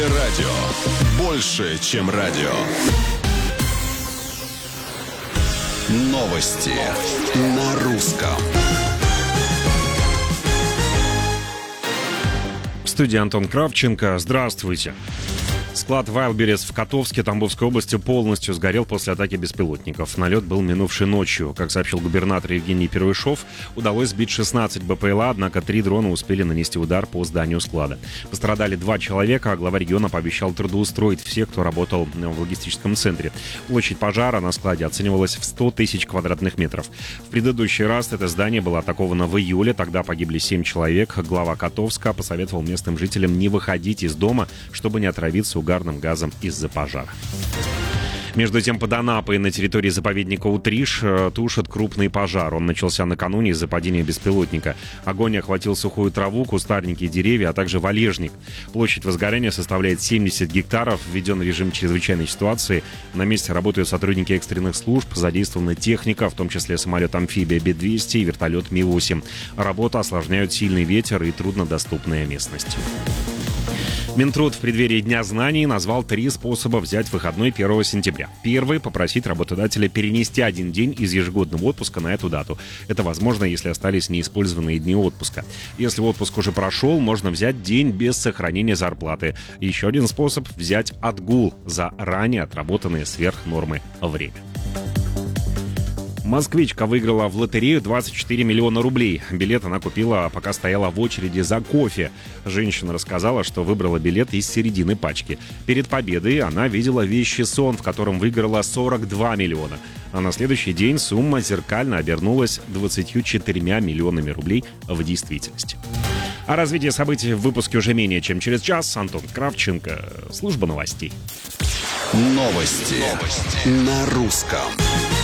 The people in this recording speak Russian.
Радио. Больше, чем радио. Новости на русском. В студии Антон Кравченко. Здравствуйте. Склад Wildberries в Котовске Тамбовской области полностью сгорел после атаки беспилотников. Налет был минувшей ночью. Как сообщил губернатор Евгений Первышов, удалось сбить 16 БПЛА, однако 3 дрона успели нанести удар по зданию склада. Пострадали 2 человека, а глава региона пообещал трудоустроить всех, кто работал в логистическом центре. Площадь пожара на складе оценивалась в 100 тысяч квадратных метров. В предыдущий раз это здание было атаковано в июле, тогда погибли 7 человек. Глава Котовска посоветовал местным жителям не выходить из дома, чтобы не отравиться угарным газом из-за пожара. Между тем, под Анапой на территории заповедника Утриш тушат крупный пожар. Он начался накануне из-за падения беспилотника. Огонь охватил сухую траву, кустарники и деревья, а также валежник. Площадь возгорания составляет 70 гектаров. Введен режим чрезвычайной ситуации. На месте работают сотрудники экстренных служб, задействована техника, в том числе самолет-амфибия Б-200 и вертолет Ми-8. Работу осложняют сильный ветер и труднодоступная местность. Минтруд в преддверии Дня знаний назвал 3 способа взять выходной 1 сентября. Первый – попросить работодателя перенести 1 день из ежегодного отпуска на эту дату. Это возможно, если остались неиспользованные дни отпуска. Если отпуск уже прошел, можно взять день без сохранения зарплаты. Еще один способ – взять отгул за ранее отработанное сверх нормы время. Москвичка выиграла в лотерею 24 миллиона рублей. Билет она купила, пока стояла в очереди за кофе. Женщина рассказала, что выбрала билет из середины пачки. Перед победой она видела вещий сон, в котором выиграла 42 миллиона. А на следующий день сумма зеркально обернулась 24 миллионами рублей в действительности. О развитии событий в выпуске уже менее чем через час. Антон Кравченко, служба новостей. Новости на русском.